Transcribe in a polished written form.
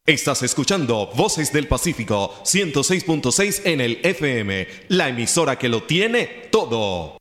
Estás escuchando Voces del Pacífico 106.6 en el FM, la emisora que lo tiene todo.